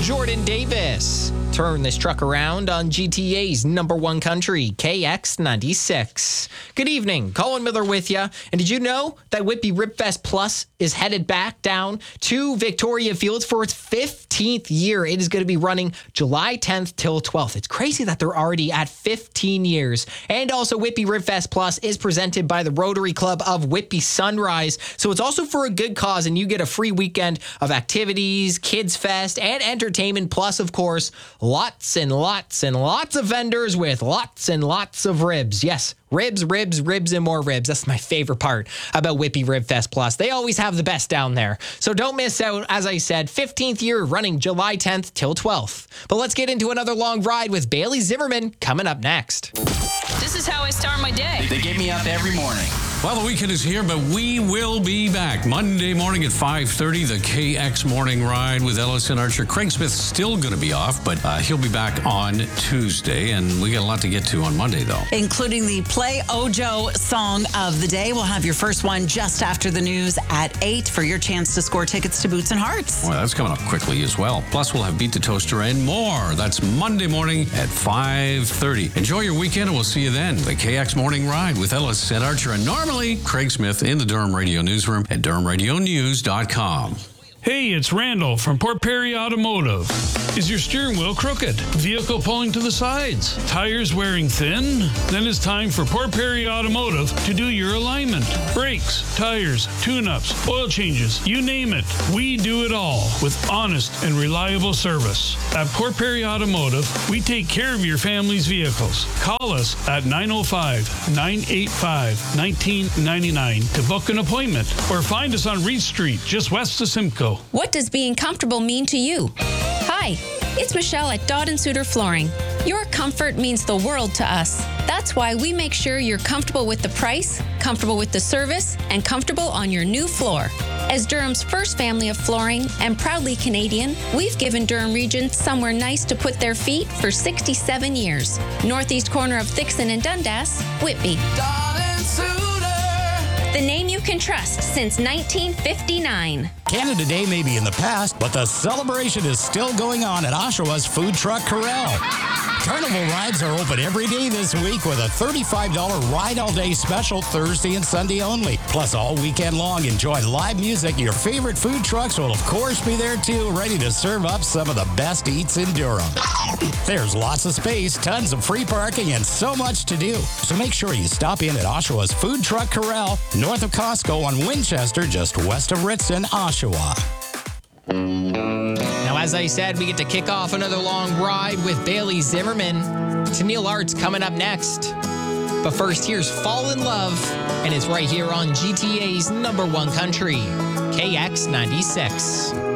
Jordan Davis. Turn this truck around on GTA's number one country, KX96. Good evening, Colin Miller with you. And did you know that Whitby Ribfest Plus is headed back down to Victoria Fields for its 15th year? It is going to be running July 10th till 12th. It's crazy that they're already at 15 years. And also Whitby Ribfest Plus is presented by the Rotary Club of Whitby Sunrise. So it's also for a good cause, and you get a free weekend of activities, Kids Fest, and entertainment, plus, of course, lots and lots and lots of vendors with lots and lots of ribs. Yes, ribs, and more ribs. That's my favorite part about Whitby Ribfest Plus. They always have the best down there. So don't miss out. As I said, 15th year running July 10th till 12th. But let's get into another long ride with Bailey Zimmerman coming up next. This is how I start my day. They get me up every morning. Well, the weekend is here, but we will be back Monday morning at 5:30. The KX Morning Ride with Ellison Archer. Craig Smith's still going to be off, but he'll be back on Tuesday, and we got a lot to get to on Monday, though. Including the Play Ojo song of the day. We'll have your first one just after the news at 8 for your chance to score tickets to Boots and Hearts. Well, that's coming up quickly as well. Plus, we'll have Beat the Toaster and more. That's Monday morning at 5:30. Enjoy your weekend, and we'll see you then. The KX Morning Ride with Ellison Archer and normally Craig Smith in the Durham Radio Newsroom at DurhamRadioNews.com. Hey, it's Randall from Port Perry Automotive. Is your steering wheel crooked? Vehicle pulling to the sides? Tires wearing thin? Then it's time for Port Perry Automotive to do your alignment. Brakes, tires, tune-ups, oil changes, you name it. We do it all with honest and reliable service. At Port Perry Automotive, we take care of your family's vehicles. Call us at 905-985-1999 to book an appointment, or find us on Reed Street, just west of Simcoe. What does being comfortable mean to you? Hi, it's Michelle at Dodd & Suter Flooring. Your comfort means the world to us. That's why we make sure you're comfortable with the price, comfortable with the service, and comfortable on your new floor. As Durham's first family of flooring and proudly Canadian, we've given Durham Region somewhere nice to put their feet for 67 years. Northeast corner of Thixon and Dundas, Whitby. The name you can trust since 1959. Canada Day may be in the past, but the celebration is still going on at Oshawa's Food Truck Corral. Carnival rides are open every day this week with a $35 ride all day special Thursday and Sunday only. Plus, all weekend long, enjoy live music. Your favorite food trucks will, of course, be there too, ready to serve up some of the best eats in Durham. There's lots of space, tons of free parking, and so much to do. So make sure you stop in at Oshawa's Food Truck Corral, north of Costco on Winchester, just west of Ritson, Oshawa. Now, as I said, we get to kick off another long ride with Bailey Zimmerman. Tennille Arts coming up next. But first, here's Fall in Love, and it's right here on GTA's number one country, KX96.